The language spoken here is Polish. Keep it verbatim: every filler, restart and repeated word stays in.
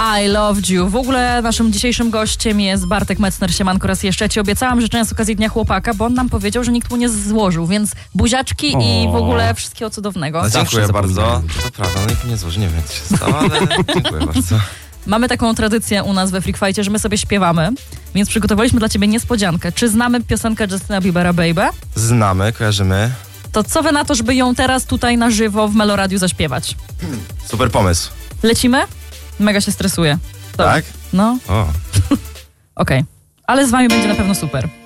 I Loved You. W ogóle naszym dzisiejszym gościem jest Bartek Metzner. Siemanko raz jeszcze. Ci obiecałam życzenia z okazji Dnia Chłopaka, bo on nam powiedział, że nikt mu nie złożył, więc buziaczki o. i w ogóle wszystkiego cudownego. No, dziękuję bardzo. To prawda, no nikt nie złożył, nie wiem co się stało, ale dziękuję bardzo. Mamy taką tradycję u nas we Freak Fightie, że my sobie śpiewamy, więc przygotowaliśmy dla ciebie niespodziankę. Czy znamy piosenkę Justina Biebera Baby? Znamy, kojarzymy. To co wy na to, żeby ją teraz tutaj na żywo w Meloradiu zaśpiewać? Super pomysł. Lecimy? Mega się stresuję. To, tak? No. O. Okej. Okay. Ale z wami będzie na pewno super.